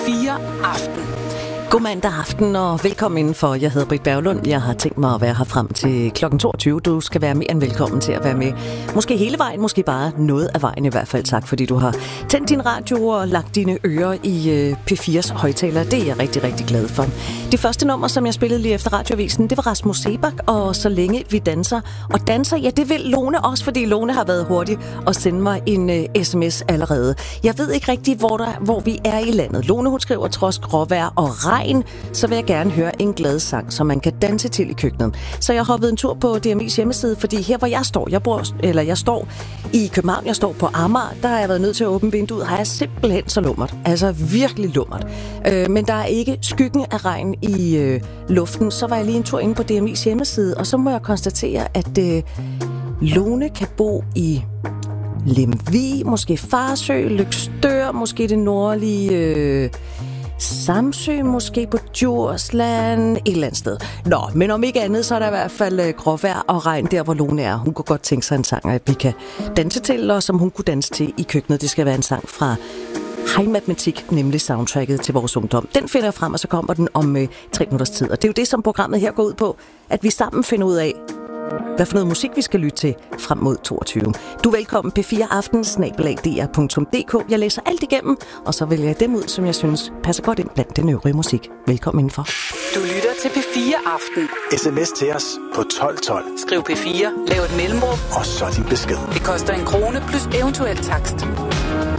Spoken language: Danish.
P4 Aften. God mandag aften og velkommen indenfor. Jeg hedder Britt Berglund. Jeg har tænkt mig at være her frem til kl. 22. Du skal være mere end velkommen til at være med. Måske hele vejen, måske bare noget af vejen i hvert fald. Tak fordi du har tændt din radio og lagt dine ører i P4's højtaler. Det er jeg rigtig, rigtig glad for. Det første nummer, som jeg spillede lige efter radioavisen, det var Rasmus Seebach og Så længe vi danser. Og danser, ja, det vil Lone også, fordi Lone har været hurtig og sende mig en sms allerede. Jeg ved ikke rigtig, hvor vi er i landet. Lone, hun skriver, trods gråvejr og regn, så vil jeg gerne høre en glad sang, som man kan danse til i køkkenet. Så jeg hoppede en tur på DMI's hjemmeside, fordi her hvor jeg står, jeg står i København, jeg står på Amager, der har jeg været nødt til at åbne vinduet, har jeg simpelthen så lummert. Altså virkelig lummert. Men der er ikke skyggen af regn i luften. Så var jeg lige en tur inde på DMI's hjemmeside, og så må jeg konstatere, at Lone kan bo i Lemvig, måske Farsø, Løgstør, måske det nordlige Samsø, måske på Djursland, et eller andet sted. Nå, men om ikke andet, så er der i hvert fald gråvejr og regn der, hvor Lone er. Hun kunne godt tænke sig en sang, at vi kan danse til, og som hun kunne danse til i køkkenet. Det skal være en sang fra High Matematik, nemlig soundtracket til vores ungdom. Den finder jeg frem, og så kommer den om 3 minutters tid. Og det er jo det, som programmet her går ud på, at vi sammen finder ud af, hvad for noget musik vi skal lytte til frem mod 22. Du er velkommen p4aften@dr.dk. Jeg læser alt igennem, og så vælger jeg dem ud, som jeg synes passer godt ind blandt den øvrige musik. Velkommen indenfor. Du lytter til P4 Aften. SMS til os på 1212. Skriv P4, lav et mellemrum, Og så din besked. det koster 1 krone plus eventuel takst.